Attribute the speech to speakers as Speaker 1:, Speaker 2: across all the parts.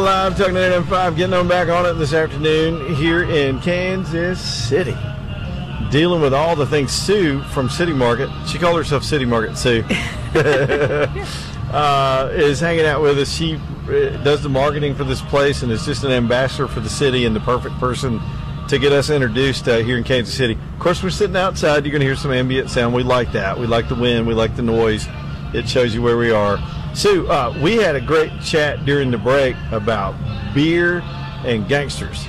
Speaker 1: Live, Talk 99.5, getting on back on it this afternoon here in Kansas City. Dealing with all the things. Sue from City Market, she called herself City Market Sue, is hanging out with us. She does the marketing for this place and is just an ambassador for the city and the perfect person to get us introduced here in Kansas City. Of course, we're sitting outside. You're going to hear some ambient sound. We like that. We like the wind. We like the noise. It shows you where we are. Sue, we had a great chat during the break about beer and gangsters.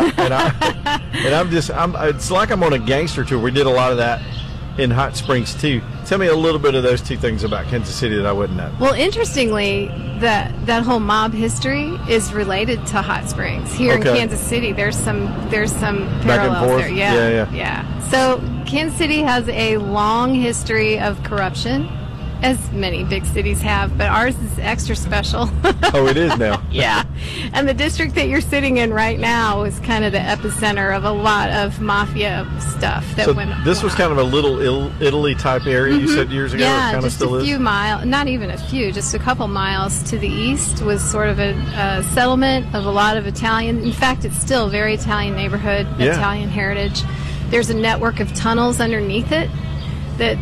Speaker 1: It's like I'm on a gangster tour. We did a lot of that in Hot Springs too. Tell me a little bit of those two things about Kansas City that I wouldn't know.
Speaker 2: Well, interestingly, that whole mob history is related to Hot Springs. Here in Kansas City, there's some parallels there. Yeah. So Kansas City has a long history of corruption, as many big cities have, but ours is extra special.
Speaker 1: Oh, it is now.
Speaker 2: Yeah. And the district that you're sitting in right now is kind of the epicenter of a lot of mafia stuff that went on.
Speaker 1: This was kind of a little Italy type area, you said years ago?
Speaker 2: Yeah,
Speaker 1: it kind
Speaker 2: just
Speaker 1: of still
Speaker 2: a few miles, not even a few, just a couple miles to the east was sort of a settlement of a lot of Italian. In fact, it's still a very Italian neighborhood, Italian heritage. There's a network of tunnels underneath it that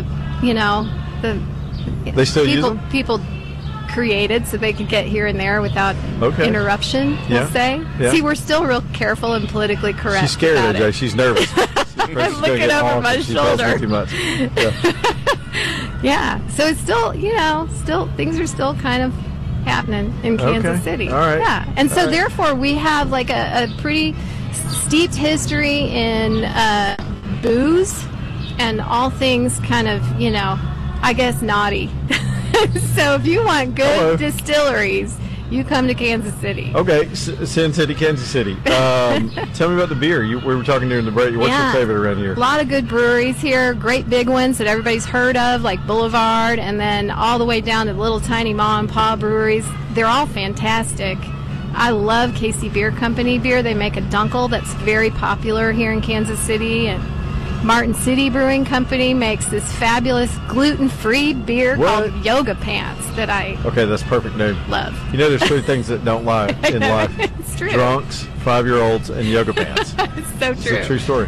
Speaker 1: they still use them?
Speaker 2: People created so they could get here and there without interruption, we'll say.
Speaker 1: Yeah.
Speaker 2: See, we're still real careful and politically correct.
Speaker 1: She's scared, AJ. She's nervous.
Speaker 2: I'm looking over my shoulder.
Speaker 1: Too much.
Speaker 2: Yeah. So it's still, things are still kind of happening in Kansas City.
Speaker 1: All right.
Speaker 2: Yeah. And so therefore we have like a pretty steeped history in booze and all things kind of, I guess naughty. So if you want good distilleries, you come to Kansas City.
Speaker 1: Okay, Sin City, Kansas City. Tell me about the beer. We were talking during the break. What's your favorite around here?
Speaker 2: A lot of good breweries here, great big ones that everybody's heard of, like Boulevard, and then all the way down to little tiny mom and pop breweries. They're all fantastic. I love KC Beer Company beer. They make a Dunkel that's very popular here in Kansas City, and Martin City Brewing Company makes this fabulous gluten-free beer called Yoga Pants that I
Speaker 1: that's perfect name.
Speaker 2: Love.
Speaker 1: There's three things that don't lie in life.
Speaker 2: It's true.
Speaker 1: Drunks, 5-year-olds, and yoga pants.
Speaker 2: It's so true.
Speaker 1: It's a true story.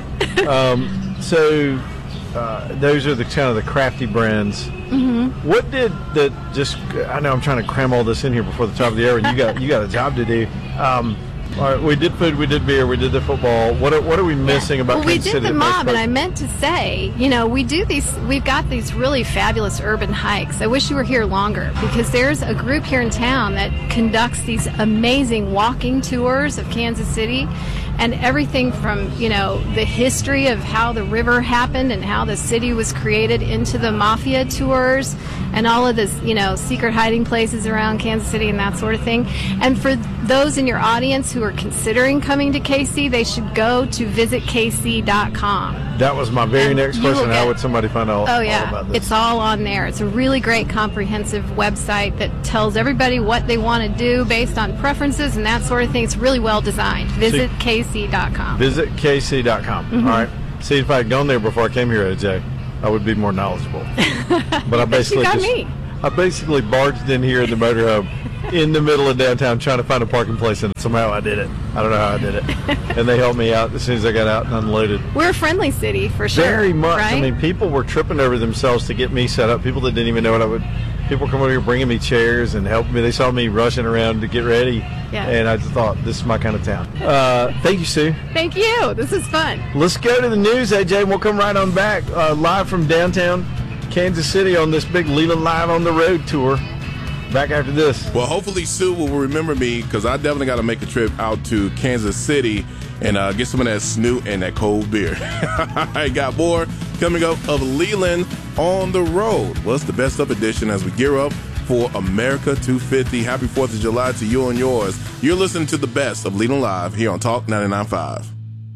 Speaker 1: Those are the kind of the crafty brands. Mm-hmm. What did I know I'm trying to cram all this in here before the top of the hour, and you got a job to do. All right, we did food, we did beer, we did the football. What are we missing about Kansas City?
Speaker 2: We did the mob, and I meant to say, we've got these really fabulous urban hikes. I wish you were here longer, because there's a group here in town that conducts these amazing walking tours of Kansas City, and everything from, the history of how the river happened and how the city was created into the mafia tours and all of this, secret hiding places around Kansas City and that sort of thing. And for those in your audience who are considering coming to KC, they should go to visitkc.com.
Speaker 1: That was my very next question. How would somebody find out all about this?
Speaker 2: It's all on there. It's a really great comprehensive website that tells everybody what they want to do based on preferences and that sort of thing. It's really well designed. visitkc.com.
Speaker 1: Visitkc.com. Mm-hmm. All right. See, if I had gone there before I came here, AJ, I would be more knowledgeable. But I basically barged in here in the motorhome in the middle of downtown trying to find a parking place, and somehow I did it. I don't know how I did it. And they helped me out as soon as I got out and unloaded.
Speaker 2: We're a friendly city, for sure.
Speaker 1: Very much.
Speaker 2: Right?
Speaker 1: I mean, people were tripping over themselves to get me set up. People that didn't even know what I would. People come over here bringing me chairs and helping me. They saw me rushing around to get ready. Yeah. And I just thought, this is my kind of town. Thank you, Sue.
Speaker 2: Thank you. This is fun.
Speaker 1: Let's go to the news, AJ, and we'll come right on back. Live from downtown Kansas City on this big Leland Live on the Road tour. Back after this.
Speaker 3: Well, hopefully Sue will remember me, because I definitely got to make a trip out to Kansas City and get some of that snoot and that cold beer. I got more coming up of Leland on the Road. Well, it's the best of edition as we gear up for America 250. Happy 4th of July to you and yours. You're listening to the best of Leland Live here on Talk 99.5.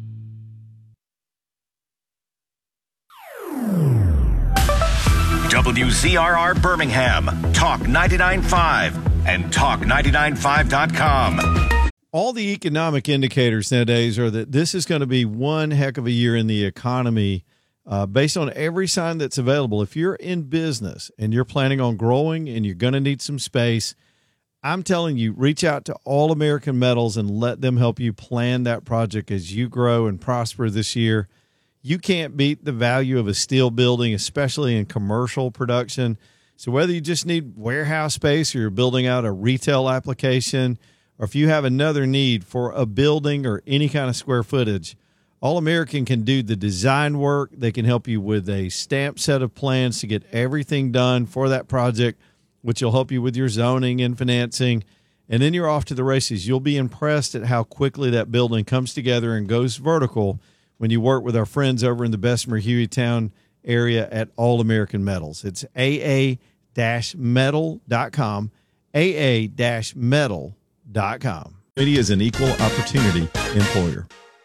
Speaker 4: WZRR Birmingham, Talk 99.5, and Talk995.com.
Speaker 1: All the economic indicators nowadays are that this is going to be one heck of a year in the economy based on every sign that's available. If you're in business and you're planning on growing and you're going to need some space, I'm telling you, reach out to All American Metals and let them help you plan that project as you grow and prosper this year. You can't beat the value of a steel building, especially in commercial production. So whether you just need warehouse space or you're building out a retail application, or if you have another need for a building or any kind of square footage, All American can do the design work. They can help you with a stamped set of plans to get everything done for that project, which will help you with your zoning and financing. And then you're off to the races. You'll be impressed at how quickly that building comes together and goes vertical when you work with our friends over in the Bessemer Hueytown area at All American Metals. It's aa-metal.com, aa-metal.com. Media is an equal opportunity employer.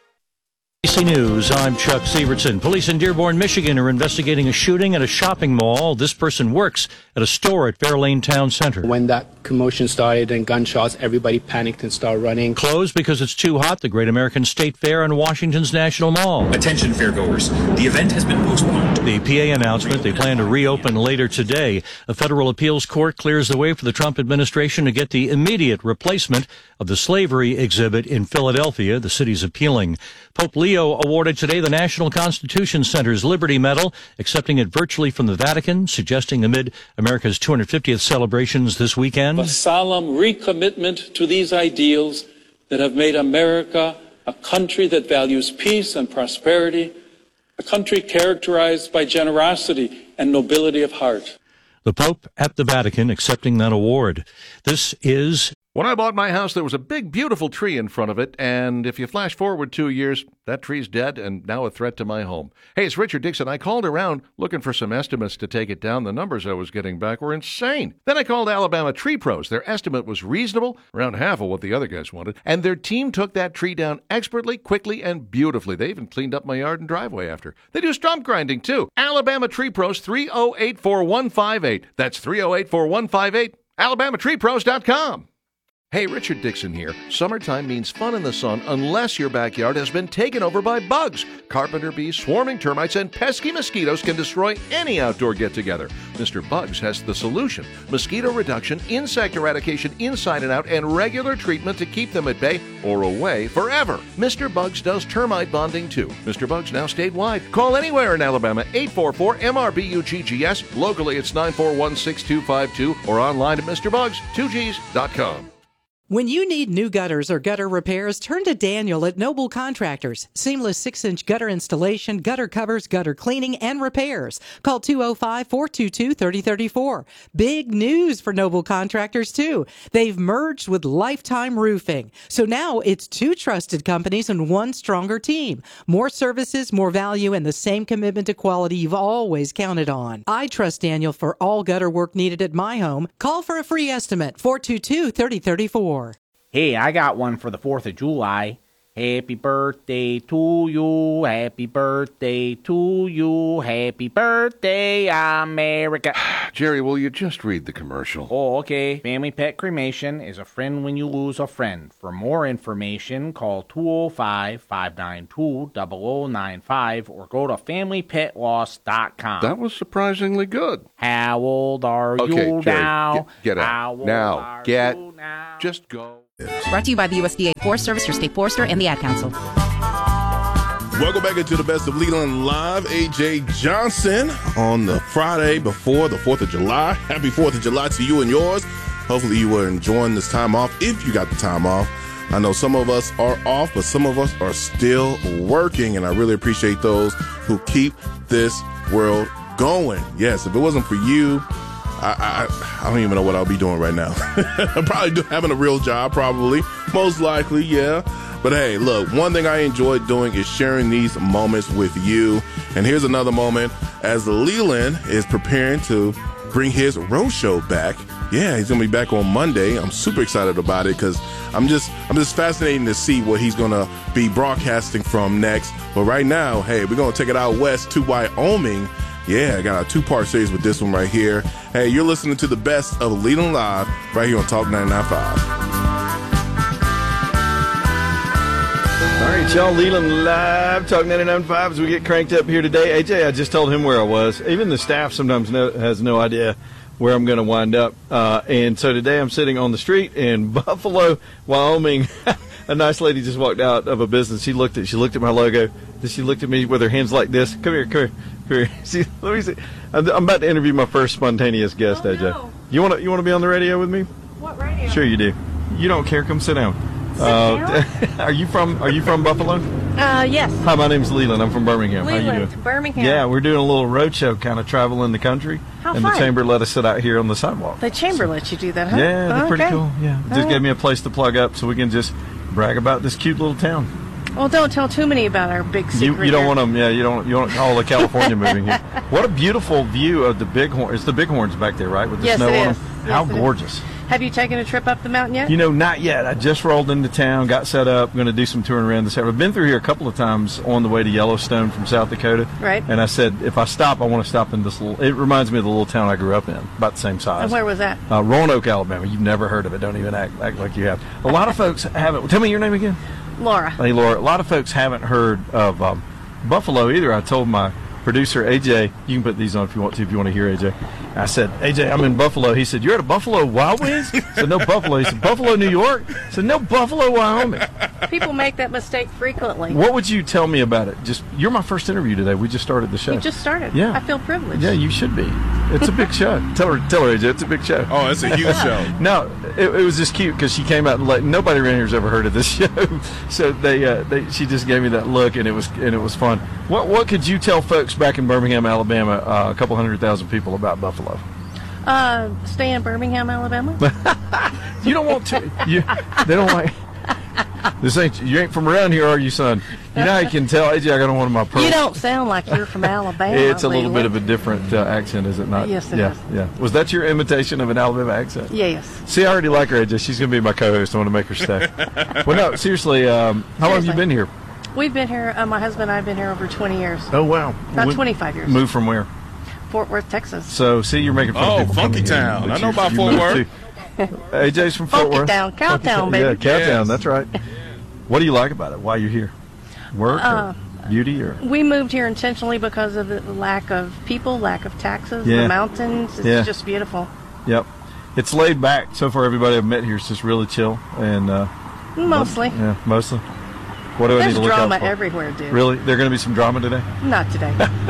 Speaker 5: ABC News, I'm Chuck Sievertson. Police in Dearborn, Michigan are investigating a shooting at a shopping mall. This person works at a store at Fairlane Town Center.
Speaker 6: When that commotion started and gunshots, everybody panicked and started running.
Speaker 5: Closed because it's too hot, the Great American State Fair and Washington's National Mall.
Speaker 7: Attention fairgoers, the event has been postponed.
Speaker 5: The PA announcement, they plan to reopen later today. A federal appeals court clears the way for the Trump administration to get the immediate replacement of the slavery exhibit in Philadelphia. The city's appealing. Pope Leo awarded today the National Constitution Center's Liberty Medal, accepting it virtually from the Vatican, suggesting amid America's 250th celebrations this weekend.
Speaker 8: A solemn recommitment to these ideals that have made America a country that values peace and prosperity, a country characterized by generosity and nobility of heart.
Speaker 5: The Pope at the Vatican accepting that award. This is...
Speaker 9: When I bought my house, there was a big, beautiful tree in front of it, and if you flash forward 2 years, that tree's dead and now a threat to my home. Hey, it's Richard Dixon. I called around looking for some estimates to take it down. The numbers I was getting back were insane. Then I called Alabama Tree Pros. Their estimate was reasonable, around half of what the other guys wanted, and their team took that tree down expertly, quickly, and beautifully. They even cleaned up my yard and driveway after. They do stump grinding, too. Alabama Tree Pros, 308-4158. That's 308-4158. AlabamaTreePros.com. Hey, Richard Dixon here. Summertime means fun in the sun unless your backyard has been taken over by bugs. Carpenter bees, swarming termites, and pesky mosquitoes can destroy any outdoor get-together. Mr. Bugs has the solution. Mosquito reduction, insect eradication inside and out, and regular treatment to keep them at bay or away forever. Mr. Bugs does termite bonding too. Mr. Bugs now statewide. Call anywhere in Alabama, 844-MRBUGGS. Locally, it's 941-6252 or online at MrBugs2Gs.com.
Speaker 10: When you need new gutters or gutter repairs, turn to Daniel at Noble Contractors. Seamless 6-inch gutter installation, gutter covers, gutter cleaning, and repairs. Call 205-422-3034. Big news for Noble Contractors, too. They've merged with Lifetime Roofing. So now it's two trusted companies and one stronger team. More services, more value, and the same commitment to quality you've always counted on. I trust Daniel for all gutter work needed at my home. Call for a free estimate, 422-3034.
Speaker 11: Hey, I got one for the 4th of July. Happy birthday to you, happy birthday to you, happy birthday, America.
Speaker 9: Jerry, will you just read the commercial?
Speaker 11: Oh, okay. Family Pet Cremation is a friend when you lose a friend. For more information, call 205-592-0095 or go to FamilyPetLoss.com.
Speaker 9: That was surprisingly good.
Speaker 11: How old are you
Speaker 9: Jerry,
Speaker 11: now?
Speaker 9: Get out.
Speaker 11: How old
Speaker 9: Now.
Speaker 11: are
Speaker 9: Get.
Speaker 11: you now?
Speaker 9: Just go.
Speaker 12: Brought to you by the USDA Forest Service, your state forester, and the Ad Council.
Speaker 3: Welcome back into the Best of Leland Live. AJ Johnson on the Friday before the 4th of July. Happy 4th of July to you and yours. Hopefully you were enjoying this time off, if you got the time off. I know some of us are off, but some of us are still working, and I really appreciate those who keep this world going. Yes, if it wasn't for you, I don't even know what I'll be doing right now. I'm probably having a real job, probably. Most likely, yeah. But hey, look, one thing I enjoy doing is sharing these moments with you. And here's another moment as Leland is preparing to bring his road show back. Yeah, he's going to be back on Monday. I'm super excited about it because I'm just fascinated to see what he's going to be broadcasting from next. But right now, hey, we're going to take it out west to Wyoming. Yeah, I got a 2-part series with this one right here. Hey, you're listening to the Best of Leland Live right here on Talk 99.5.
Speaker 1: All right, y'all, Leland Live, Talk 99.5 as we get cranked up here today. AJ, I just told him where I was. Even the staff sometimes has no idea where I'm going to wind up. And so today I'm sitting on the street in Buffalo, Wyoming. A nice lady just walked out of a business. She looked at my logo. Then she looked at me with her hands like this. Come here. See, let me see. I'm about to interview my first spontaneous guest, AJ.
Speaker 13: No.
Speaker 1: You want to be on the radio with me?
Speaker 13: What radio?
Speaker 1: Sure you do. You don't care. Come sit down. Are you from Buffalo?
Speaker 13: Yes.
Speaker 1: Hi, my name's Leland. I'm from Birmingham. How you doing?
Speaker 13: Birmingham.
Speaker 1: Yeah, we're doing a little road show, kind of traveling the country.
Speaker 13: How
Speaker 1: and
Speaker 13: fun.
Speaker 1: the chamber let us sit out here on the sidewalk.
Speaker 13: The chamber lets you do that, huh?
Speaker 1: Yeah, they're pretty cool. Yeah, just
Speaker 13: right.
Speaker 1: gave me a place to plug up so we can just brag about this cute little town.
Speaker 13: Well, don't tell too many about our big secret.
Speaker 1: You don't want them. Yeah, you don't call the California moving here. What a beautiful view of the Bighorn. It's the Bighorns back there, right? With the
Speaker 13: Yes,
Speaker 1: snow
Speaker 13: it
Speaker 1: on
Speaker 13: is.
Speaker 1: them.
Speaker 13: Yes,
Speaker 1: How
Speaker 13: it is.
Speaker 1: gorgeous.
Speaker 13: Have you taken a trip up the mountain yet?
Speaker 1: Not yet. I just rolled into town, got set up, going to do some touring around this area. I've been through here a couple of times on the way to Yellowstone from South Dakota.
Speaker 13: Right.
Speaker 1: And I said, if I stop, I want to stop in this little, it reminds me of the little town I grew up in, about the same size.
Speaker 13: And where was that?
Speaker 1: Roanoke, Alabama. You've never heard of it. Don't even act like you have. A lot of folks haven't. Tell me your name again.
Speaker 13: Laura.
Speaker 1: Hey, Laura. A lot of folks haven't heard of Buffalo either. I told my producer, AJ, you can put these on if you want to hear AJ. I said, AJ, I'm in Buffalo. He said, you're at a Buffalo Wild Wings? I said, no, Buffalo. He said, Buffalo, New York? I said, no, Buffalo, Wyoming.
Speaker 13: People make that mistake frequently.
Speaker 1: What would you tell me about it? You're my first interview today. We just started the show.
Speaker 13: You just started.
Speaker 1: Yeah.
Speaker 13: I feel privileged.
Speaker 1: Yeah, you should be. It's a big show. Tell her, AJ, it's a big show.
Speaker 3: Oh, it's a huge show.
Speaker 1: No, it was just cute because she came out and nobody around here's ever heard of this show, so she just gave me that look and it was fun. What could you tell folks back in Birmingham, Alabama, a couple 100,000 people about Buffalo?
Speaker 13: Stay in Birmingham, Alabama.
Speaker 1: You don't want to. They don't like. You ain't from around here, are you, son? You know how you can tell, AJ, I got on one of my pearls.
Speaker 13: You don't sound like you're from Alabama.
Speaker 1: It's a little
Speaker 13: Leland.
Speaker 1: bit of a different accent, is it not?
Speaker 13: Yes, it is.
Speaker 1: Yeah. Was that your imitation of an Alabama accent?
Speaker 13: Yes.
Speaker 1: See, I already like her, AJ. She's going to be my co-host. I want to make her stay. Well, no, seriously, how long have you been here?
Speaker 13: We've been here, my husband and I have been here over 20 years.
Speaker 1: Oh, wow.
Speaker 13: About 25 years.
Speaker 1: Moved from where?
Speaker 13: Fort Worth, Texas.
Speaker 1: So, see, you're making fun of people
Speaker 3: Funky
Speaker 1: coming here,
Speaker 3: Town.
Speaker 1: but
Speaker 3: I know
Speaker 1: you
Speaker 3: about
Speaker 1: moved
Speaker 3: Fort Worth.
Speaker 1: AJ's from Fort
Speaker 13: Funky
Speaker 1: Worth.
Speaker 13: Town, Cowtown, baby.
Speaker 1: Yeah, Cowtown,
Speaker 13: Yes.
Speaker 1: that's right. What do you like about it? Why you're here? Work or beauty? Or
Speaker 13: We moved here intentionally because of the lack of people, lack of taxes,
Speaker 1: Yeah.
Speaker 13: the mountains. It's just beautiful.
Speaker 1: Yep. It's laid back. So far, everybody I've met here is just really chill. And
Speaker 13: Mostly.
Speaker 1: Yeah, mostly. What do I need
Speaker 13: There's
Speaker 1: to look
Speaker 13: drama
Speaker 1: out for?
Speaker 13: everywhere, dude.
Speaker 1: Really? There's going to be some drama today?
Speaker 13: Not today.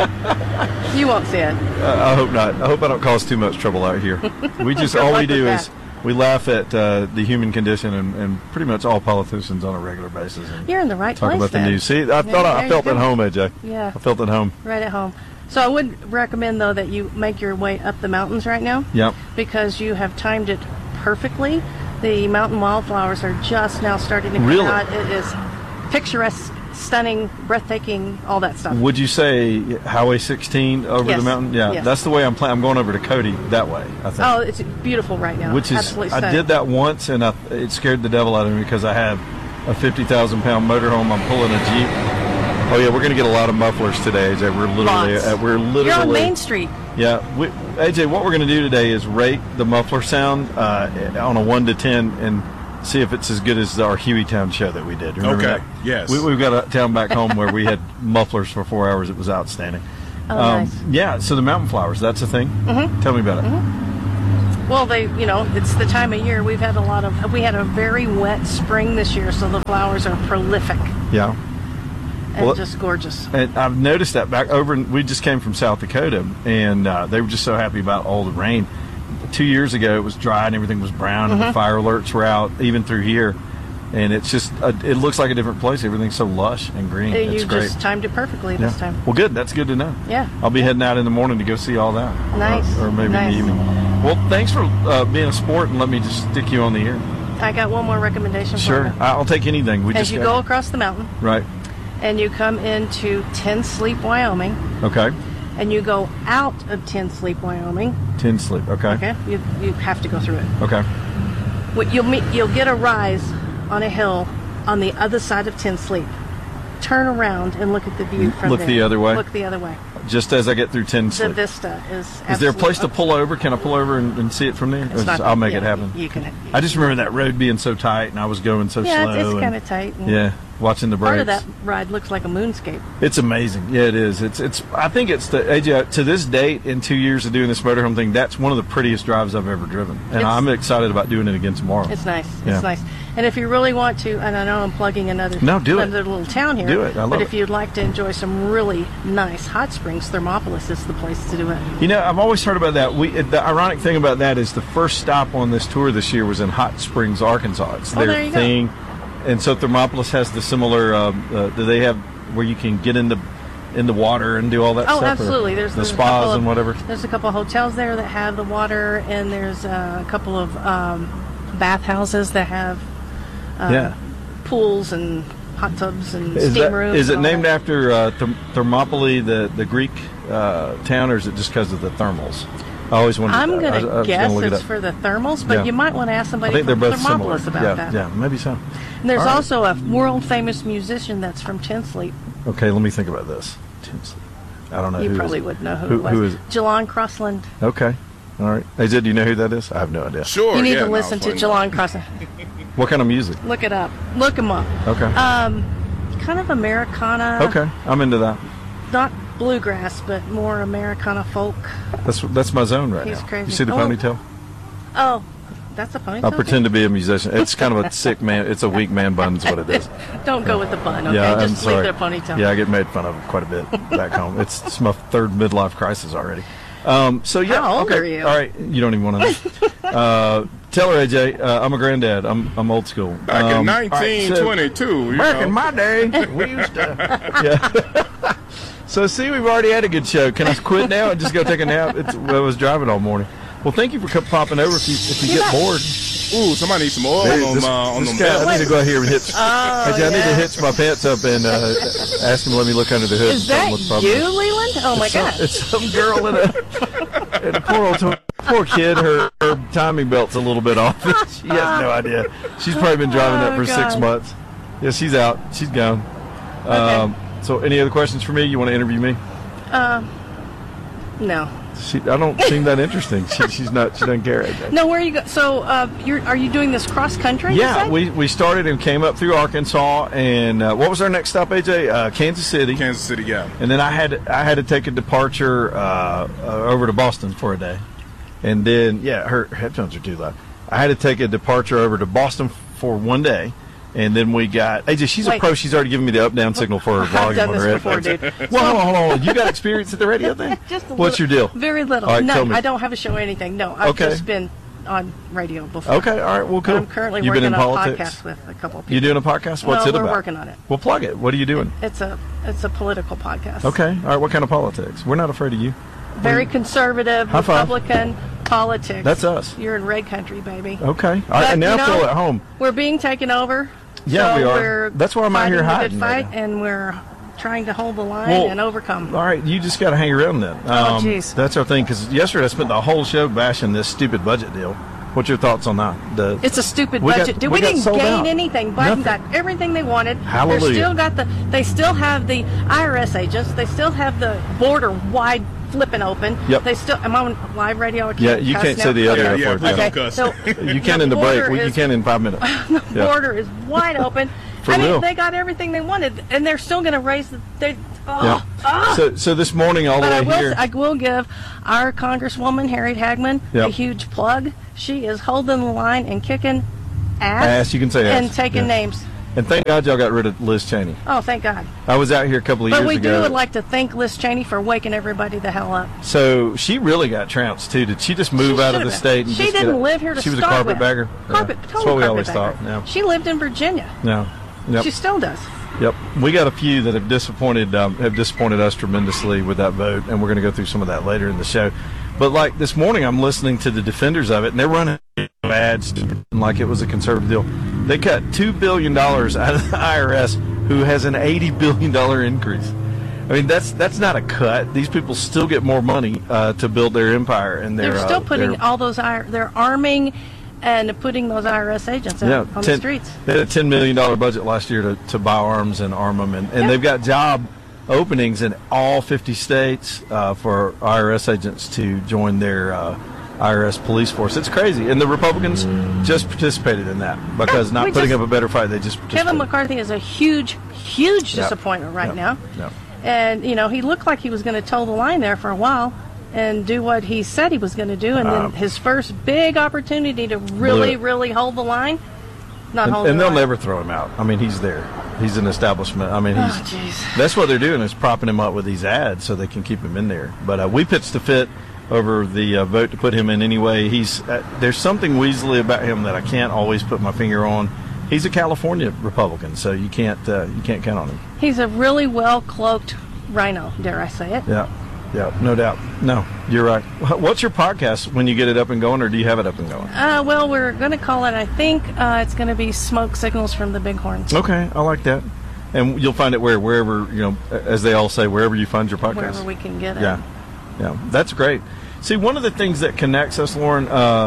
Speaker 13: You won't see it.
Speaker 1: I hope not. I hope I don't cause too much trouble out here. We just,
Speaker 13: Good
Speaker 1: all
Speaker 13: luck
Speaker 1: we do
Speaker 13: with
Speaker 1: is we laugh at the human condition and pretty much all politicians on a regular basis. And
Speaker 13: You're in the right
Speaker 1: talk
Speaker 13: place
Speaker 1: about
Speaker 13: then.
Speaker 1: the news. See, I
Speaker 13: there
Speaker 1: felt
Speaker 13: you
Speaker 1: at
Speaker 13: go.
Speaker 1: home, AJ.
Speaker 13: Yeah.
Speaker 1: I felt at home.
Speaker 13: Right at home. So I would recommend, though, that you make your way up the mountains right now.
Speaker 1: Yep.
Speaker 13: Because you have timed it perfectly. The mountain wildflowers are just now starting to come
Speaker 1: Really?
Speaker 13: out. It is picturesque, stunning, breathtaking, all that stuff.
Speaker 1: Would you say Highway 16 over
Speaker 13: Yes.
Speaker 1: the mountain? Yeah,
Speaker 13: Yes.
Speaker 1: that's the way I'm planning. I'm going over to Cody that way, I think.
Speaker 13: Oh, it's beautiful right now.
Speaker 1: Which is,
Speaker 13: absolutely
Speaker 1: I
Speaker 13: stunning.
Speaker 1: did that once, and it scared the devil out of me because I have a 50,000-pound motorhome. I'm pulling a Jeep. Oh yeah, we're going to get a lot of mufflers today, AJ. We're literally
Speaker 13: You're on Main Street.
Speaker 1: Yeah, AJ. What we're going to do today is rate the muffler sound on a 1 to 10 and see if it's as good as our Hueytown show that we did. Remember
Speaker 3: Okay.
Speaker 1: that?
Speaker 3: Yes.
Speaker 1: We've got a town back home where we had mufflers for 4 hours. It was outstanding.
Speaker 13: Oh, nice.
Speaker 1: Yeah. So the mountain flowers, that's a thing.
Speaker 13: Mm-hmm.
Speaker 1: Tell me about it.
Speaker 13: Well, it's the time of year. We had a very wet spring this year, so the flowers are prolific
Speaker 1: Yeah.
Speaker 13: and just gorgeous.
Speaker 1: And I've noticed that back over. We just came from South Dakota, and they were just so happy about all the rain. 2 years ago, it was dry and everything was brown, and the fire alerts were out even through here. And it's just, it looks like a different place. Everything's so lush and green. It's
Speaker 13: You
Speaker 1: great.
Speaker 13: just timed it perfectly this time.
Speaker 1: Well, good. That's good to know.
Speaker 13: Yeah.
Speaker 1: I'll be heading out in the morning to go see all that.
Speaker 13: Nice.
Speaker 1: Or maybe
Speaker 13: Nice.
Speaker 1: in the evening. Well, thanks for being a sport and let me just stick you on the air.
Speaker 13: I got one more recommendation
Speaker 1: Sure.
Speaker 13: for you.
Speaker 1: I'll take anything.
Speaker 13: As you go across the mountain
Speaker 1: Right.
Speaker 13: and you come into Ten Sleep, Wyoming,
Speaker 1: Okay.
Speaker 13: and you go out of Ten Sleep, Wyoming.
Speaker 1: 10 sleep. Okay.
Speaker 13: Okay, you have to go through it.
Speaker 1: Okay.
Speaker 13: You'll get a rise on a hill on the other side of Ten Sleep. Turn around and look at the view from
Speaker 1: Look
Speaker 13: there.
Speaker 1: the other way?
Speaker 13: Look the other way.
Speaker 1: Just as I get through 10
Speaker 13: The
Speaker 1: sleep.
Speaker 13: vista is.
Speaker 1: Is there a place to
Speaker 13: absolutely-
Speaker 1: pull over? Can I pull over and see it from there?
Speaker 13: It's not-
Speaker 1: I'll make
Speaker 13: yeah,
Speaker 1: it happen.
Speaker 13: You can.
Speaker 1: I just remember that road being so tight and I was going so
Speaker 13: Yeah,
Speaker 1: slow.
Speaker 13: it's
Speaker 1: and-
Speaker 13: kind of tight. And
Speaker 1: Yeah. watching the brakes.
Speaker 13: Part of that ride looks like a moonscape.
Speaker 1: It's amazing. Yeah, it is. It's. I think it's AJ, to this date, in 2 years of doing this motorhome thing, that's one of the prettiest drives I've ever driven, and I'm excited about doing it again tomorrow.
Speaker 13: It's nice.
Speaker 1: Yeah.
Speaker 13: It's nice. And if you really want to, and I know I'm plugging another little town here,
Speaker 1: do it. I love
Speaker 13: but
Speaker 1: it.
Speaker 13: if you'd like to enjoy some really nice hot springs, Thermopolis is the place to do it.
Speaker 1: You know, I've always heard about that. The ironic thing about that is the first stop on this tour this year was in Hot Springs, Arkansas. It's their
Speaker 13: there you
Speaker 1: thing.
Speaker 13: go.
Speaker 1: And so Thermopolis has the similar. Do they have where you can get in the water and do all that stuff?
Speaker 13: Oh, absolutely. There's
Speaker 1: the spas and whatever.
Speaker 13: There's a couple of hotels there that have the water, and there's a couple of bathhouses that have pools and hot tubs and steam rooms.
Speaker 1: Is it named after Thermopylae, the Greek town, or is it just because of the thermals? I always wondered.
Speaker 13: I'm going to guess it's
Speaker 1: it
Speaker 13: for the thermals, but you might want to ask somebody from Thermopolis about that.
Speaker 1: Yeah, maybe so.
Speaker 13: And there's also a world-famous musician that's from Tinsley.
Speaker 1: Okay, let me think about this. Tinsley. I don't know
Speaker 13: You
Speaker 1: who
Speaker 13: probably
Speaker 1: is.
Speaker 13: would know who it was.
Speaker 1: Who is it?
Speaker 13: Jalon Crossland.
Speaker 1: Okay. All right. AJ, do you know who that is? I have no idea.
Speaker 3: Sure.
Speaker 13: You need to listen to Jalon Crossland.
Speaker 1: What kind of music?
Speaker 13: Look it up. Look him up.
Speaker 1: Okay.
Speaker 13: Kind of Americana.
Speaker 1: Okay, I'm into that.
Speaker 13: Not bluegrass, but more Americana folk.
Speaker 1: That's my zone right
Speaker 13: He's
Speaker 1: now.
Speaker 13: crazy.
Speaker 1: You see the ponytail?
Speaker 13: Oh, that's a ponytail.
Speaker 1: I pretend to be a musician. It's kind of a sick man. It's a weak man bun is what it is.
Speaker 13: Don't go with the bun, okay?
Speaker 1: Yeah,
Speaker 13: Just leave the ponytail.
Speaker 1: Yeah, I get made fun of quite a bit back home. It's my third midlife crisis already. So yeah,
Speaker 13: How old
Speaker 1: okay.
Speaker 13: are you?
Speaker 1: All right, you don't even want to know. Tell her, AJ, I'm a granddad. I'm old school.
Speaker 3: Back in
Speaker 1: all right,
Speaker 3: 1922.
Speaker 1: back in my day, we used to. Yeah. So see, we've already had a good show. Can I quit now and just go take a nap? I was driving all morning. Well, thank you for popping over. If you get bored.
Speaker 3: Ooh, somebody needs some oil on them belts.
Speaker 1: I need to go out here and hitch. I need to hitch my pants up and ask him to let me look under the hood.
Speaker 13: Is that you, Leland? Oh my God!
Speaker 1: It's some girl in a poor kid. Her timing belt's a little bit off. She has no idea. She's probably been driving that for 6 months. Yeah, she's out. She's gone.
Speaker 13: Okay.
Speaker 1: So, any other questions for me? You want to interview me?
Speaker 13: No.
Speaker 1: I don't seem that interesting. She doesn't care.
Speaker 13: No, where are you go? So, are you doing this cross country?
Speaker 1: Yeah, we started and came up through Arkansas, and what was our next stop, AJ? Kansas City.
Speaker 3: Kansas City, yeah.
Speaker 1: And then I had to take a departure over to Boston for a day, and then her headphones are too loud. I had to take a departure over to Boston for one day. And then we got AJ. She's a pro. She's already given me the up-down signal for her volume
Speaker 13: I've done
Speaker 1: on her
Speaker 13: this before,
Speaker 1: headphones.
Speaker 13: dude.
Speaker 1: Well, hold on. You got experience at the radio thing?
Speaker 13: Just a
Speaker 1: What's
Speaker 13: little,
Speaker 1: your deal?
Speaker 13: Very little.
Speaker 1: All right,
Speaker 13: no,
Speaker 1: tell me.
Speaker 13: I don't have a show or anything. No, I've just been on radio before.
Speaker 1: Okay, all right. Well, cool.
Speaker 13: I'm currently
Speaker 1: You've
Speaker 13: working
Speaker 1: been in
Speaker 13: on
Speaker 1: politics?
Speaker 13: a podcast with a couple of people.
Speaker 1: You doing a podcast? What's it
Speaker 13: we're
Speaker 1: about?
Speaker 13: working on it.
Speaker 1: Well, plug it. What are you doing?
Speaker 13: It's a political podcast.
Speaker 1: Okay. All right. What kind of politics? We're not afraid of you.
Speaker 13: Very conservative,
Speaker 1: High five.
Speaker 13: Republican politics.
Speaker 1: That's us.
Speaker 13: You're in red country, baby.
Speaker 1: Okay. All right. And now feel at home.
Speaker 13: We're being taken over.
Speaker 1: Yeah,
Speaker 13: so
Speaker 1: we are. That's why I'm out here hiding.
Speaker 13: We're fighting the good fight, and we're trying to hold the line and overcome.
Speaker 1: All right, you just got to hang around then.
Speaker 13: Oh, jeez.
Speaker 1: That's our thing, because yesterday I spent the whole show bashing this stupid budget deal. What's your thoughts on that?
Speaker 13: It's a stupid budget. We didn't gain anything. Biden got everything they wanted.
Speaker 1: Hallelujah.
Speaker 13: They still have the IRS agents. They still have the border wide flipping open.
Speaker 1: Yep.
Speaker 13: They still. I'm on live radio.
Speaker 1: Yeah, you can't say the other F word.
Speaker 13: Okay, so
Speaker 1: you can in the break. You can in 5 minutes.
Speaker 13: The border is wide open.
Speaker 1: For real.
Speaker 13: They got everything they wanted, and they're still going to raise the.
Speaker 1: So this morning, all the way here.
Speaker 13: I will give our Congresswoman Harriet Hagman a huge plug. She is holding the line and kicking ass.
Speaker 1: You can say ass.
Speaker 13: And taking names.
Speaker 1: And thank God y'all got rid of Liz Cheney.
Speaker 13: Oh, thank God.
Speaker 1: I was out here a couple of years ago.
Speaker 13: But we would like to thank Liz Cheney for waking everybody the hell up.
Speaker 1: So she really got trounced too. Did she just move out of the state? And
Speaker 13: she didn't live here to start with.
Speaker 1: She was a carpetbagger.
Speaker 13: That's
Speaker 1: what we always thought. Yeah.
Speaker 13: She lived in Virginia.
Speaker 1: No. Yep.
Speaker 13: She still does.
Speaker 1: Yep. We got a few that have disappointed us tremendously with that vote, and we're going to go through some of that later in the show. But like this morning, I'm listening to the defenders of it, and they're running ads like it was a conservative deal. They cut $2 billion out of the IRS, who has an $80 billion increase. I mean, that's not a cut. These people still get more money to build their empire, and
Speaker 13: they're still putting all those. They're arming and putting those IRS agents out on the streets.
Speaker 1: They had a $10 million budget last year to buy arms and arm them, and they've got job openings in all 50 states for IRS agents to join their IRS police force. It's crazy. And the Republicans just participated in that because not putting up a better fight. They just participated.
Speaker 13: Kevin McCarthy is a huge disappointment right now.
Speaker 1: Yep.
Speaker 13: And, he looked like he was going to toe the line there for a while and do what he said he was going to do. And then his first big opportunity to really hold the line,
Speaker 1: and they'll never throw him out. I mean, he's there. He's an establishment. I mean, that's what they're doing is propping him up with these ads so they can keep him in there. But we pitched a fit over the vote to put him in anyway. There's something weaselly about him that I can't always put my finger on. He's a California Republican, so you can't count on him.
Speaker 13: He's a really well-cloaked rhino, dare I say it.
Speaker 1: Yeah, no doubt. No, you're right. What's your podcast when you get it up and going, or do you have it up and going?
Speaker 13: Well, we're going to call it, I think, it's going to be Smoke Signals from the Bighorns.
Speaker 1: Okay, I like that. And you'll find it wherever, as they all say, wherever you find your podcast.
Speaker 13: Wherever we can get it.
Speaker 1: Yeah, that's great. See, one of the things that connects us, Lauren,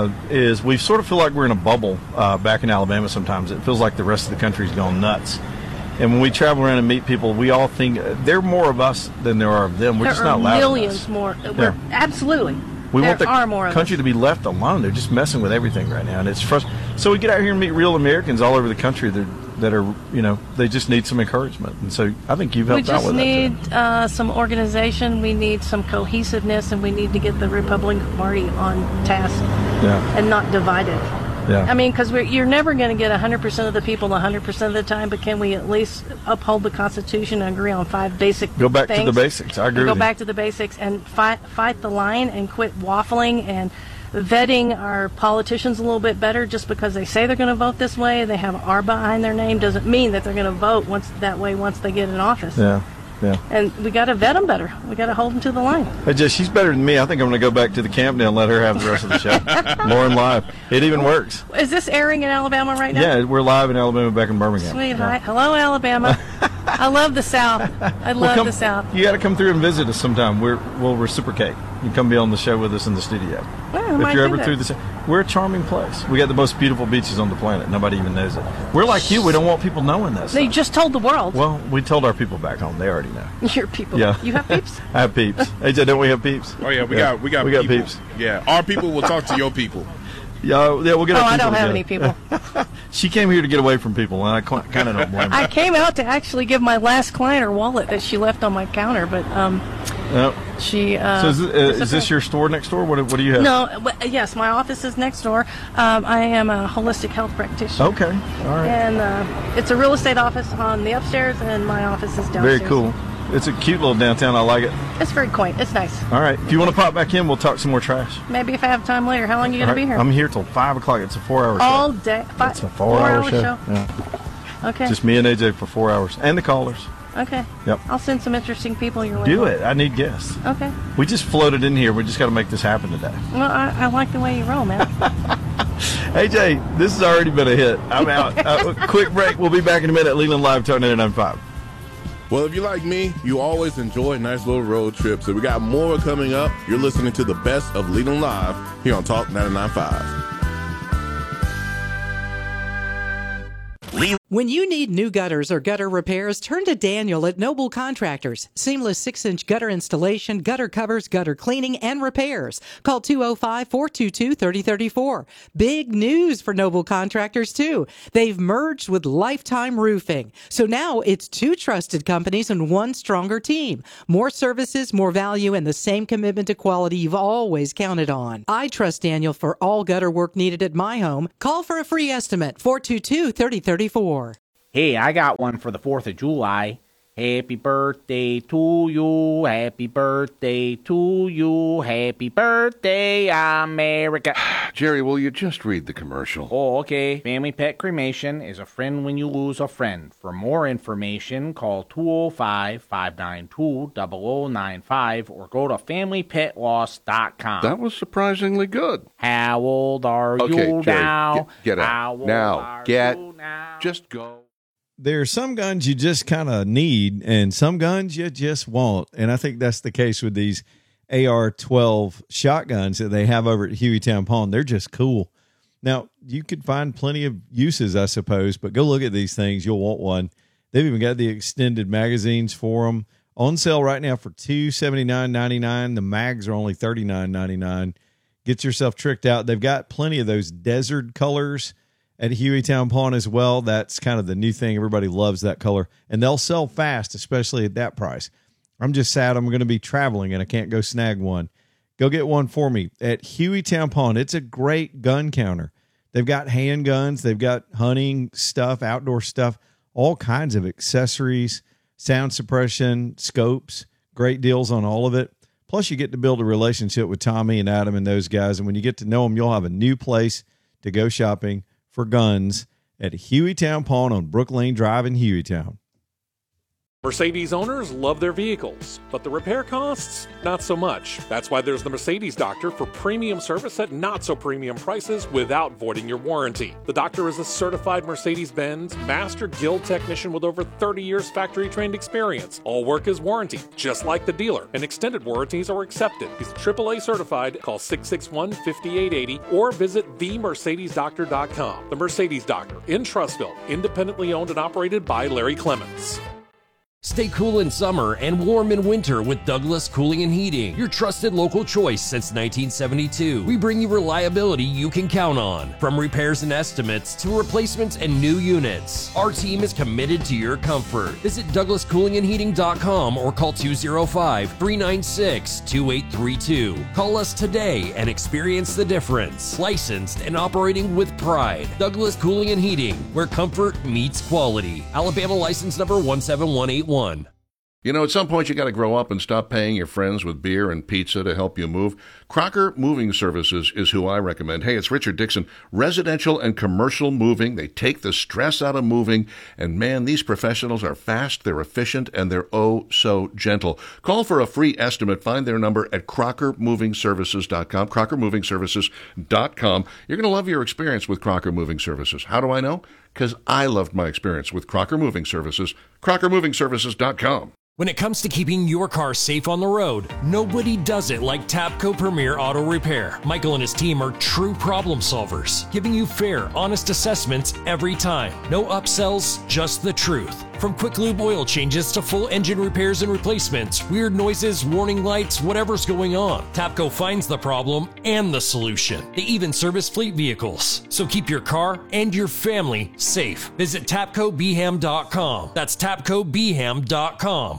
Speaker 1: is we sort of feel like we're in a bubble back in Alabama sometimes. It feels like the rest of the country's gone nuts. And when we travel around and meet people, we all think there are more of us than there are of them. We're just not loud enough.
Speaker 13: There are millions more. Absolutely.
Speaker 1: We want the country to be left alone. They're just messing with everything right now, and it's frustrating. So we get out here and meet real Americans all over the country that are, they just need some encouragement. And so I think you've helped out with that.
Speaker 13: We just need some organization. We need some cohesiveness, and we need to get the Republican Party on task and not divided.
Speaker 1: Yeah.
Speaker 13: I mean, because you're never going to get 100% of the people 100% of the time, but can we at least uphold the Constitution and agree on 5 basic things?
Speaker 1: Go back to the basics. I agree with you.
Speaker 13: Go back to the basics and fight the line and quit waffling and vetting our politicians a little bit better. Just because they say they're going to vote this way, they have R behind their name, doesn't mean that they're going to vote once they get in office.
Speaker 1: Yeah.
Speaker 13: And we got to vet them better. We got to hold them to the line.
Speaker 1: Hey, Jess, she's better than me. I think I'm going to go back to the camp now and let her have the rest of the show. Lauren live. It even works.
Speaker 13: Is this airing in Alabama right now?
Speaker 1: Yeah, we're live in Alabama, back in Birmingham.
Speaker 13: Sweet. Hi. Hello, Alabama. I love the South. I love the South.
Speaker 1: You got to come through and visit us sometime. We'll reciprocate. You come be on the show with us in the studio.
Speaker 13: Well,
Speaker 1: if you're ever through the we're a charming place. We got the most beautiful beaches on the planet. Nobody even knows it. We're like you. We don't want people knowing this.
Speaker 13: They just told the world.
Speaker 1: Well, we told our people back home. They already know.
Speaker 13: Your people.
Speaker 1: Yeah.
Speaker 13: You have peeps?
Speaker 1: I have peeps. AJ, don't we have peeps?
Speaker 3: Oh yeah, we got people.
Speaker 1: Peeps.
Speaker 3: Yeah, our people will talk to your people.
Speaker 1: Yeah, we'll get.
Speaker 13: I don't have any people.
Speaker 1: She came here to get away from people, and I kind of don't blame her.
Speaker 13: I came out to actually give my last client her wallet that she left on my counter, but she.
Speaker 1: So is this your store next door? What do you have?
Speaker 13: No, yes, my office is next door. I am a holistic health practitioner.
Speaker 1: Okay, all right.
Speaker 13: And it's a real estate office on the upstairs, and my office is downstairs.
Speaker 1: Very cool. It's a cute little downtown. I like it.
Speaker 13: It's very quaint. It's nice.
Speaker 1: All right. If you want to pop back in, we'll talk some more trash.
Speaker 13: Maybe if I have time later. How long are you going to be here?
Speaker 1: I'm here till 5 o'clock. It's a 4-hour show.
Speaker 13: All day?
Speaker 1: It's a 4-hour show.
Speaker 13: Yeah. Okay.
Speaker 1: Just me and AJ for 4 hours. And the callers.
Speaker 13: Okay.
Speaker 1: Yep.
Speaker 13: I'll send some interesting people your way.
Speaker 1: Do it. I need guests.
Speaker 13: Okay.
Speaker 1: We just floated in here. We just got to make this happen today.
Speaker 13: Well, I like the way you roll, man.
Speaker 1: AJ, this has already been a hit. I'm out. Quick break. We'll be back in a minute. Leland Live, Talk 99.5.
Speaker 3: Well, if you're like me, you always enjoy nice little road trips. So we got more coming up. You're listening to the best of Leland Live here on Talk 99.5.
Speaker 10: When you need new gutters or gutter repairs, turn to Daniel at Noble Contractors. Seamless 6-inch gutter installation, gutter covers, gutter cleaning, and repairs. Call 205-422-3034. Big news for Noble Contractors, too. They've merged with Lifetime Roofing. So now it's 2 trusted companies and 1 stronger team. More services, more value, and the same commitment to quality you've always counted on. I trust Daniel for all gutter work needed at my home. Call for a free estimate, 422-3034.
Speaker 11: Hey, I got one for the 4th of July. Happy birthday to you, happy birthday to you, happy birthday, America.
Speaker 9: Jerry, will you just read the commercial?
Speaker 11: Oh, okay. Family Pet Cremation is a friend when you lose a friend. For more information, call 205-592-0095 or go to FamilyPetLoss.com.
Speaker 9: That was surprisingly good.
Speaker 11: How old are you
Speaker 9: Jerry,
Speaker 11: now?
Speaker 9: Get out.
Speaker 11: How old
Speaker 9: now.
Speaker 11: are
Speaker 9: Get.
Speaker 11: you now?
Speaker 9: Just go.
Speaker 14: There are some guns you just kind of need and some guns you just want. And I think that's the case with these AR-12 shotguns that they have over at Hueytown Pawn. They're just cool. Now, you could find plenty of uses, I suppose, but go look at these things. You'll want one. They've even got the extended magazines for them. On sale right now for $279.99. The mags are only $39.99. get yourself tricked out. They've got plenty of those desert colors at Hueytown Pawn as well. That's kind of the new thing. Everybody loves that color, and they'll sell fast, especially at that price. I'm just sad I'm going to be traveling and I can't go snag one. Go get one for me at Hueytown Pawn. It's a great gun counter. They've got handguns. They've got hunting stuff, outdoor stuff, all kinds of accessories, sound suppression, scopes, great deals on all of it. Plus, you get to build a relationship with Tommy and Adam and those guys. And when you get to know them, you'll have a new place to go shopping for guns at Hueytown Pawn on Brook Lane Drive in Hueytown.
Speaker 15: Mercedes owners love their vehicles, but the repair costs, not so much. That's why there's the Mercedes Doctor for premium service at not so premium prices without voiding your warranty. The Doctor is a certified Mercedes-Benz Master Guild technician with over 30 years factory trained experience. All work is warranty, just like the dealer, and extended warranties are accepted. He's AAA certified. Call 661-5880 or visit themercedesdoctor.com. The Mercedes Doctor in Trussville, independently owned and operated by Larry Clements.
Speaker 16: Stay cool in summer and warm in winter with Douglas Cooling and Heating, your trusted local choice since 1972. We bring you reliability you can count on, from repairs and estimates to replacements and new units. Our team is committed to your comfort. Visit DouglasCoolingandHeating.com or call 205-396-2832. Call us today and experience the difference. Licensed and operating with pride. Douglas Cooling and Heating, where comfort meets quality. Alabama license number 17181.
Speaker 9: You know, at some point you got to grow up and stop paying your friends with beer and pizza to help you move. Crocker Moving Services is who I recommend. Hey, it's Richard Dixon. Residential and commercial moving. They take the stress out of moving. And man, these professionals are fast, they're efficient, and they're oh so gentle. Call for a free estimate. Find their number at CrockerMovingServices.com, CrockerMovingServices.com. You're going to love your experience with Crocker Moving Services. How do I know? Because I loved my experience with Crocker Moving Services, CrockerMovingServices.com.
Speaker 16: When it comes to keeping your car safe on the road, nobody does it like Tapco Premier Auto Repair. Michael and his team are true problem solvers, giving you fair, honest assessments every time. No upsells, just the truth. From quick lube oil changes to full engine repairs and replacements, weird noises, warning lights, whatever's going on, Tapco finds the problem and the solution. They even service fleet vehicles. So keep your car and your family safe. Visit TapcoBeham.com. That's TapcoBeham.com.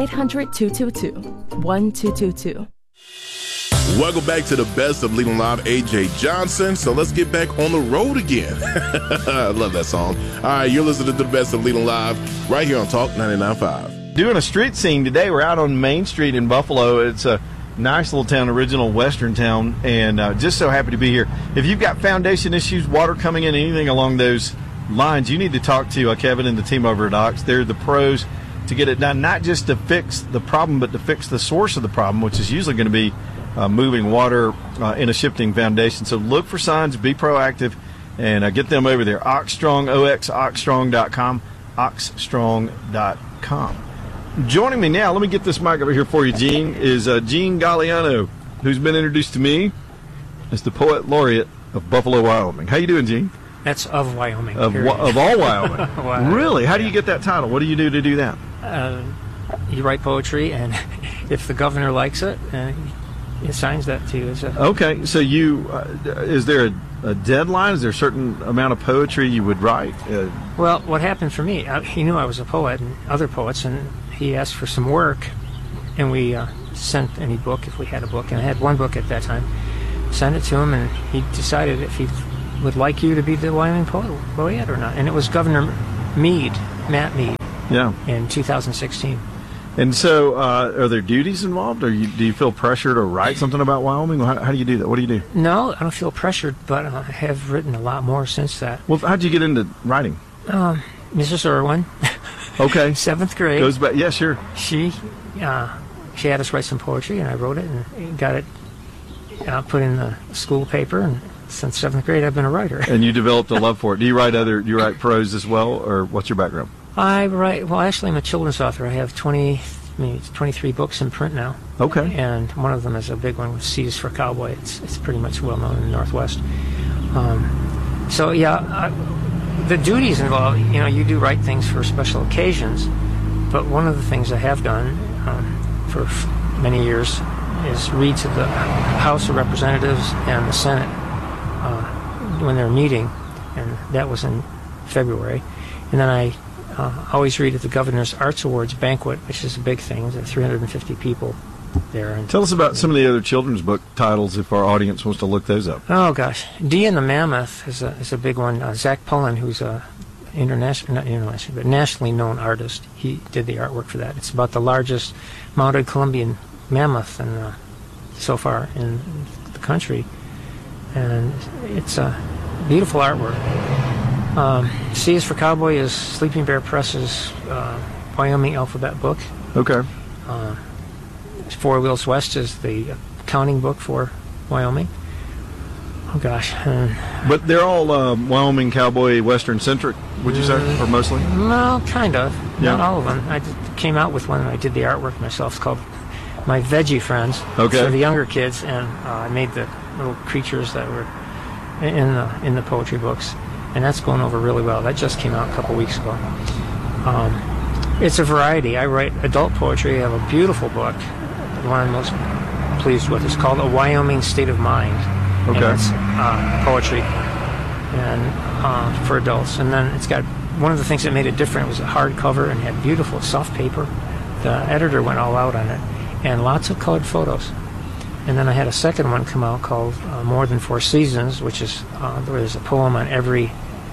Speaker 17: 1-800-222-1222.
Speaker 3: Welcome back to the best of Leland Live, AJ Johnson. So let's get back on the road again. I love that song. All right, you're listening to the best of Leland Live right here on Talk 99.5.
Speaker 1: Doing a street scene today. We're out on Main Street in Buffalo. It's a nice little town, original Western town, and just so happy to be here. If you've got foundation issues, water coming in, anything along those lines, you need to talk to Kevin and the team over at Ox. They're the pros to get it done, not just to fix the problem, but to fix the source of the problem, which is usually going to be moving water in a shifting foundation. So look for signs, be proactive, and get them over there. Oxstrong, oxstrong.com, oxstrong.com. Joining me now, let me get this mic over here for you, Gene, is Gene Galliano, who's been introduced to me as the Poet Laureate of Buffalo, Wyoming. How you doing, Gene?
Speaker 18: That's of Wyoming.
Speaker 1: Of all Wyoming.
Speaker 18: Wow.
Speaker 1: Really? How do you get that title? What do you do to do that?
Speaker 18: You write poetry, and if the governor likes it, he assigns that to you.
Speaker 1: Okay, so you is there a deadline? Is there a certain amount of poetry you would write?
Speaker 18: Well, what happened for me, he knew I was a poet and other poets, and he asked for some work, and we sent any book, if we had a book, and I had one book at that time, sent it to him, and he decided if he would like you to be the Wyoming Poet Laureate or not. And it was Governor Meade, Matt Meade, in 2016.
Speaker 1: And so, are there duties involved, or do you feel pressure to write something about Wyoming? How do you do that? What do you do?
Speaker 18: No, I don't feel pressured, but I have written a lot more since that.
Speaker 1: Well, how'd you get into writing?
Speaker 18: Mrs. Irwin.
Speaker 1: Okay.
Speaker 18: 7th grade.
Speaker 1: Goes back. Yeah, sure.
Speaker 18: She had us write some poetry, and I wrote it and got it put in the school paper. And since 7th grade, I've been a writer.
Speaker 1: And you developed a love for it. Do you write prose as well, or what's your background?
Speaker 18: I write. Well, actually, I'm a children's author. I have 23 books in print now.
Speaker 1: Okay.
Speaker 18: And one of them is a big one with C's for Cowboy. It's pretty much well known in the Northwest. So yeah, the duties involved. You do write things for special occasions, but one of the things I have done for many years is read to the House of Representatives and the Senate when they're meeting, and that was in February. And then I always read at the Governor's Arts Awards banquet, which is a big thing. There's 350 people there. And
Speaker 1: tell us about some of the other children's book titles if our audience wants to look those up.
Speaker 18: Oh gosh, Dee and the Mammoth is a big one. Zach Pullen, who's a nationally known artist, he did the artwork for that. It's about the largest mounted Columbian mammoth so far in the country, and it's a beautiful artwork. C is for Cowboy is Sleeping Bear Press's Wyoming alphabet book.
Speaker 1: Okay.
Speaker 18: Four Wheels West is the accounting book for Wyoming. Oh gosh.
Speaker 1: But they're all Wyoming cowboy western centric, would you say, or mostly?
Speaker 18: Well, kind of.
Speaker 1: Yeah.
Speaker 18: Not all of them. I came out with one and I did the artwork myself. It's called My Veggie Friends.
Speaker 1: Okay.
Speaker 18: For the younger kids, and I made the little creatures that were in the poetry books, and that's going over really well. That just came out a couple weeks ago. It's a variety. I write adult poetry. I have a beautiful book. The one I'm most pleased with is called A Wyoming State of Mind.
Speaker 1: Okay.
Speaker 18: And it's poetry and for adults. And then it's got one of the things that made it different was a hardcover and had beautiful soft paper. The editor went all out on it, and lots of colored photos. And then I had a second one come out called More Than Four Seasons, which is where there's a poem on every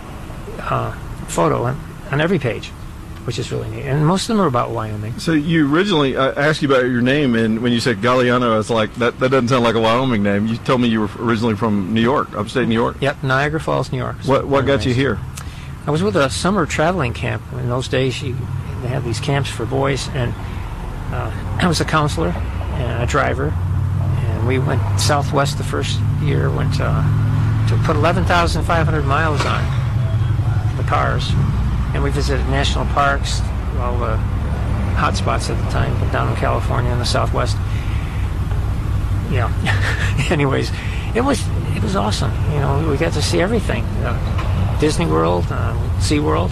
Speaker 18: photo on every page, which is really neat. And most of them are about Wyoming.
Speaker 1: So you originally asked you about your name, and when you said Galliano, I was like, that doesn't sound like a Wyoming name. You told me you were originally from New York, upstate New York.
Speaker 18: Yep, Niagara Falls, New York.
Speaker 1: What got you here?
Speaker 18: I was with a summer traveling camp. In those days, they had these camps for boys, and I was a counselor and a driver. And we went southwest the first year, went to put 11,500 miles on the cars. And we visited national parks, all the hot spots at the time, but down in California in the Southwest. Yeah. Anyways, it was awesome. You know, we got to see everything: Disney World, SeaWorld,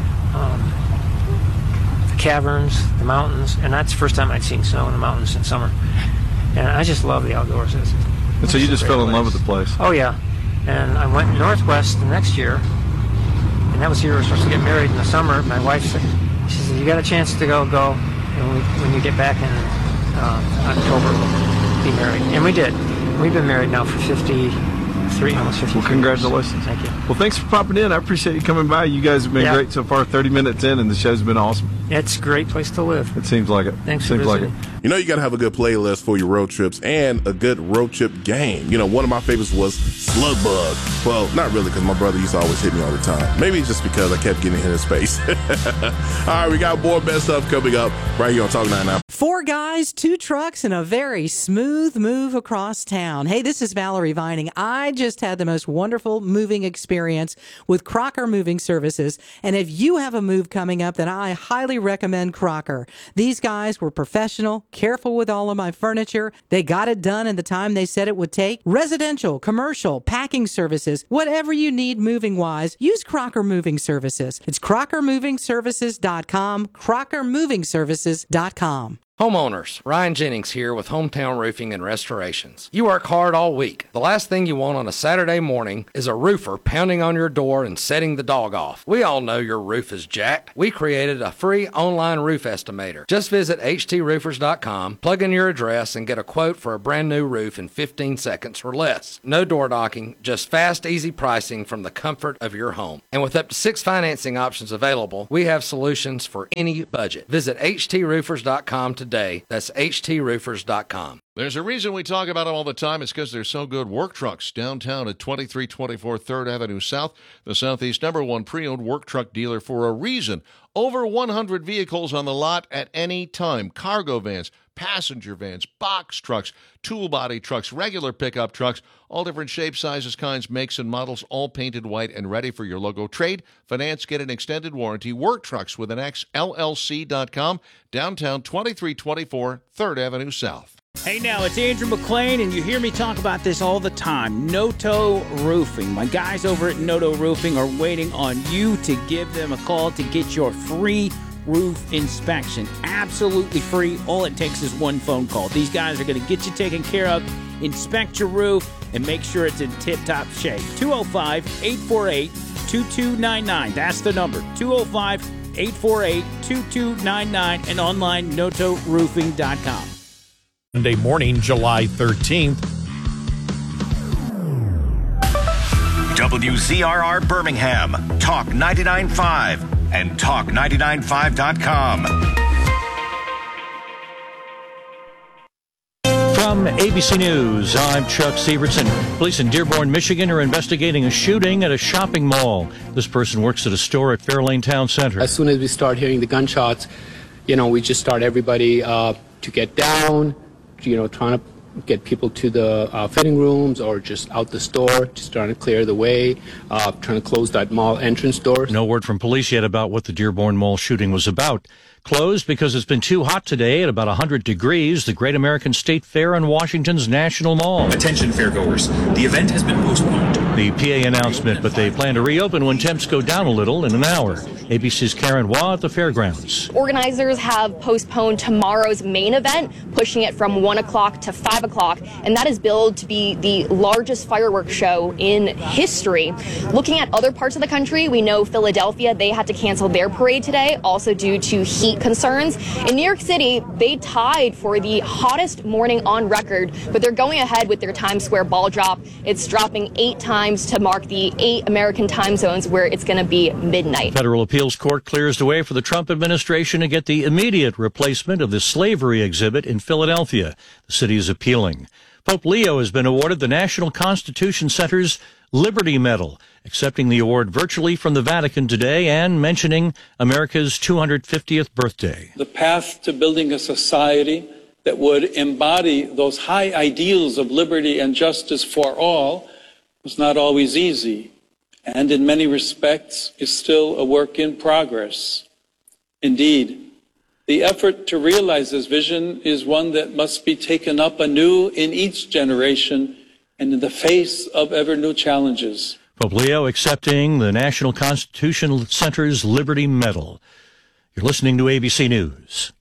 Speaker 18: the caverns, the mountains, and that's the first time I'd seen snow in the mountains in summer. And I just love the outdoors.
Speaker 1: And so you just fell in love with the place.
Speaker 18: Oh yeah. And I went northwest the next year. And that was the year we were supposed to get married in the summer. My wife said, she said, you got a chance to go. And when you get back in October, we'll be married. And we did. We've been married now for 53, almost 50 years.
Speaker 1: Well, congratulations.
Speaker 18: Thank you.
Speaker 1: Well, thanks for popping in. I appreciate you coming by. You guys have been great so far, 30 minutes in, and the show's been awesome.
Speaker 18: It's a great place to live.
Speaker 1: It seems like it.
Speaker 18: Thanks for visiting.
Speaker 1: Like it.
Speaker 3: You know, you got to have a good playlist for your road trips and a good road trip game. You know, one of my favorites was Slug Bug. Well, not really, because my brother used to always hit me all the time. Maybe it's just because I kept getting hit in his face. All right, we got more best stuff coming up right here on Talk 99.
Speaker 10: 4 guys, 2 trucks, and a very smooth move across town. Hey, this is Valerie Vining. I just had the most wonderful moving experience with Crocker Moving Services. And if you have a move coming up, then I highly recommend Crocker. These guys were professional, careful with all of my furniture. They got it done in the time they said it would take. Residential, commercial, packing services, whatever you need moving-wise, use Crocker Moving Services. It's crockermovingservices.com, crockermovingservices.com.
Speaker 17: Homeowners, Ryan Jennings here with Hometown Roofing and Restorations. You work hard all week. The last thing you want on a Saturday morning is a roofer pounding on your door and setting the dog off. We all know your roof is jacked. We created a free online roof estimator. Just visit htsroofers.com, plug in your address, and get a quote for a brand new roof in 15 seconds or less. No door knocking, just fast, easy pricing from the comfort of your home. And with up to 6 financing options available, we have solutions for any budget. Visit htsroofers.com today. That's htsroofers.com.
Speaker 9: There's a reason we talk about them all the time. It's because they're so good. Work Trucks, downtown at 2324 3rd Avenue South, the Southeast #1 pre-owned work truck dealer for a reason. Over 100 vehicles on the lot at any time. Cargo vans, passenger vans, box trucks, tool body trucks, regular pickup trucks, all different shapes, sizes, kinds, makes, and models, all painted white and ready for your logo. Trade, finance, get an extended warranty. Work Trucks with an X, LLC.com, downtown 2324 3rd Avenue South.
Speaker 11: Hey now, it's Andrew McLean, and you hear me talk about this all the time. Noto Roofing. My guys over at Noto Roofing are waiting on you to give them a call to get your free
Speaker 19: roof inspection. Absolutely free. All it takes is one phone call. These guys are going to get you taken care of, inspect your roof, and make sure it's in tip-top shape. 205-848-2299. That's the number. 205-848-2299 and online notoroofing.com.
Speaker 20: Monday morning, July 13th.
Speaker 4: WZRR Birmingham, Talk 99.5 and Talk995.com.
Speaker 5: From ABC News, I'm Chuck Severson. Police in Dearborn, Michigan are investigating a shooting at a shopping mall. This person works at a store at Fairlane Town Center.
Speaker 6: As soon as we start hearing the gunshots, we just start everybody to get down, trying to get people to the fitting rooms or just out the store, just trying to clear the way, trying to close that mall entrance door.
Speaker 5: No word from police yet about what the Dearborn Mall shooting was about. Closed because it's been too hot today at about 100 degrees, the Great American State Fair in Washington's National Mall.
Speaker 7: Attention fairgoers, the event has been postponed.
Speaker 5: The PA announcement, but they plan to reopen when temps go down a little in an hour. ABC's Karen Waugh at the fairgrounds.
Speaker 21: Organizers have postponed tomorrow's main event, pushing it from 1 o'clock to 5 o'clock, and that is billed to be the largest fireworks show in history. Looking at other parts of the country, we know Philadelphia, they had to cancel their parade today, also due to heat concerns. In New York City, they tied for the hottest morning on record, but they're going ahead with their Times Square ball drop. It's dropping 8 times to mark the 8 American time zones where it's going to be midnight.
Speaker 5: Federal appeals court clears the way for the Trump administration to get the immediate replacement of the slavery exhibit in Philadelphia. The city is appealing. Pope Leo has been awarded the National Constitution Center's Liberty Medal, accepting the award virtually from the Vatican today and mentioning America's 250th birthday.
Speaker 8: The path to building a society that would embody those high ideals of liberty and justice for all was not always easy, and in many respects is still a work in progress. Indeed, the effort to realize this vision is one that must be taken up anew in each generation and in the face of ever new challenges.
Speaker 5: Pope Leo accepting the National Constitution Center's Liberty Medal. You're listening to ABC News.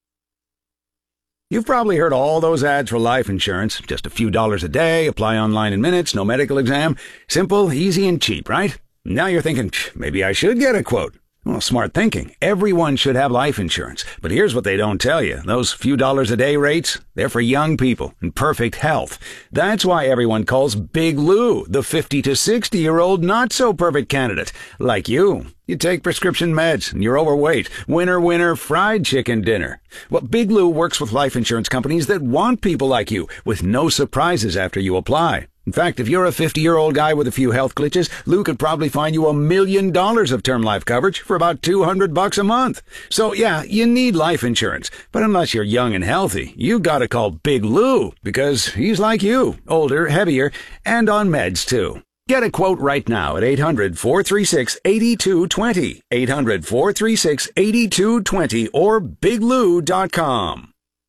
Speaker 22: You've probably heard all those ads for life insurance. Just a few dollars a day, apply online in minutes, no medical exam. Simple, easy, and cheap, right? Now you're thinking, maybe I should get a quote. Well, smart thinking. Everyone should have life insurance. But here's what they don't tell you. Those few dollars a day rates, they're for young people in perfect health. That's why everyone calls Big Lou the 50 to 60-year-old not-so-perfect candidate. Like you. You take prescription meds and you're overweight. Winner, winner, fried chicken dinner. Well, Big Lou works with life insurance companies that want people like you with no surprises after you apply. In fact, if you're a 50-year-old guy with a few health glitches, Lou could probably find you $1 million of term life coverage for about $200 a month. So yeah, you need life insurance. But unless you're young and healthy, you gotta call Big Lou because he's like you, older, heavier, and on meds too. Get a quote right now at 800-436-8220, 800-436-8220, or biglou.com.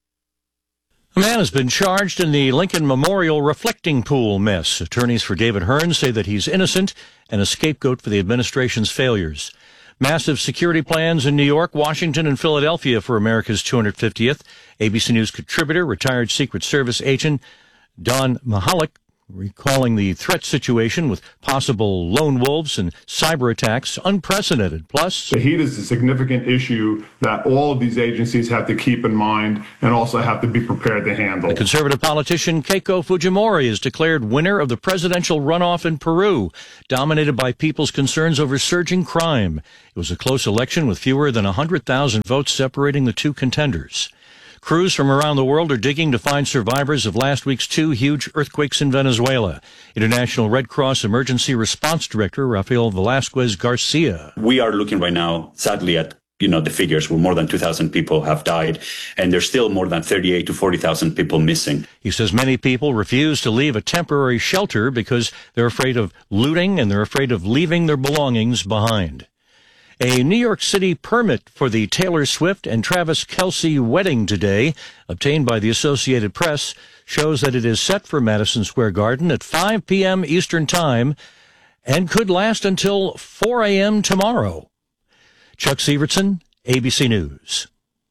Speaker 5: A man has been charged in the Lincoln Memorial reflecting pool mess. Attorneys for David Hearn say that he's innocent and a scapegoat for the administration's failures. Massive security plans in New York, Washington, and Philadelphia for America's 250th. ABC News contributor, retired Secret Service agent Don Mahalik, recalling the threat situation with possible lone wolves and cyber attacks unprecedented. Plus,
Speaker 23: the heat is a significant issue that all of these agencies have to keep in mind and also have to be prepared to handle.
Speaker 5: The conservative politician Keiko Fujimori is declared winner of the presidential runoff in Peru, dominated by people's concerns over surging crime. It was a close election with fewer than 100,000 votes separating the two contenders. Crews from around the world are digging to find survivors of last week's 2 huge earthquakes in Venezuela. International Red Cross Emergency Response Director Rafael Velasquez Garcia.
Speaker 24: We are looking right now, sadly, at the figures where more than 2,000 people have died, and there's still more than 38 to 40,000 people missing.
Speaker 5: He says many people refuse to leave a temporary shelter because they're afraid of looting and they're afraid of leaving their belongings behind. A New York City permit for the Taylor Swift and Travis Kelce wedding today, obtained by the Associated Press, shows that it is set for Madison Square Garden at 5 p.m. Eastern Time and could last until 4 a.m. tomorrow. Chuck Severson, ABC News.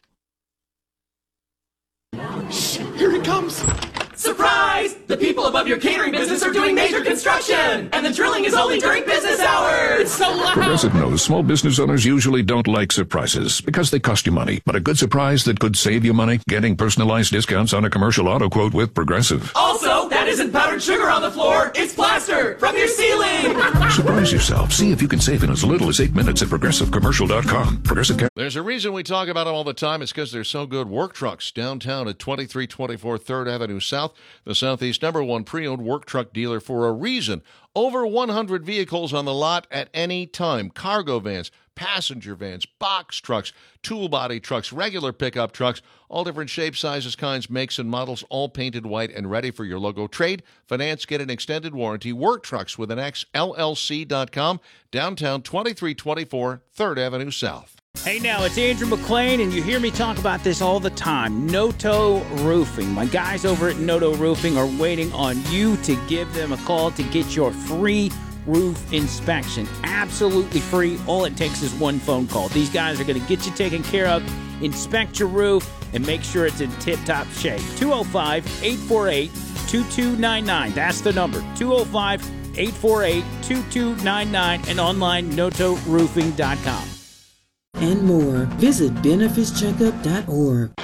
Speaker 2: Here he comes. Surprise! The people above your catering business are doing major construction, and the drilling is only during business hours. It's so loud.
Speaker 12: Progressive knows small business owners usually don't like surprises because they cost you money. But a good surprise that could save you money? Getting personalized discounts on a commercial auto quote with Progressive.
Speaker 2: Also, that isn't powdered sugar on the floor. It's plaster from your ceiling.
Speaker 12: Surprise yourself. See if you can save in as little as 8 minutes at ProgressiveCommercial.com. Progressive.
Speaker 9: There's a reason we talk about them all the time. It's because they're so good. Work Trucks downtown at 2324 3rd Avenue South, the Southeast #1 pre-owned work truck dealer for a reason. Over 100 vehicles on the lot at any time. Cargo vans, passenger vans, box trucks, tool body trucks, regular pickup trucks, all different shapes, sizes, kinds, makes, and models, all painted white and ready for your logo. Trade, finance, get an extended warranty. Work Trucks with an X, LLC.com, downtown 2324 3rd Avenue South.
Speaker 19: Hey now, it's Andrew McLean, and you hear me talk about this all the time. Noto Roofing. My guys over at Noto Roofing are waiting on you to give them a call to get your free roof inspection. Absolutely free. All it takes is one phone call. These guys are going to get you taken care of, inspect your roof, and make sure it's in tip-top shape. 205-848-2299. That's the number. 205-848-2299 and online notoroofing.com.
Speaker 13: And more. Visit benefitscheckup.org.